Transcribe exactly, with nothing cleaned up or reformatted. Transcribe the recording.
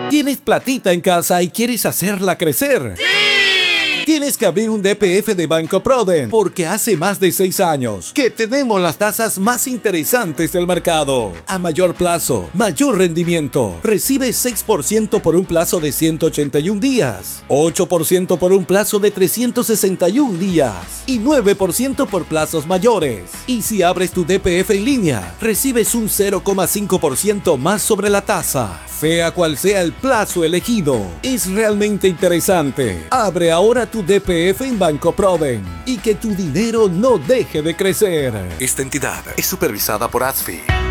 ¿Tienes platita en casa y quieres hacerla crecer? ¡Sí! Tienes que abrir un D P F de Banco Proden, porque hace más de seis años que tenemos las tasas más interesantes del mercado. A mayor plazo, mayor rendimiento. Recibe seis por ciento por un plazo de ciento ochenta y un días, ocho por ciento por un plazo de trescientos sesenta y un días y nueve por ciento por plazos mayores. Y si abres tu D P F en línea, recibes un cero coma cinco por ciento más sobre la tasa. Sea cual sea el plazo elegido, es realmente interesante. Abre ahora tu D P F en Banco Proden y que tu dinero no deje de crecer. Esta entidad es supervisada por A S F I.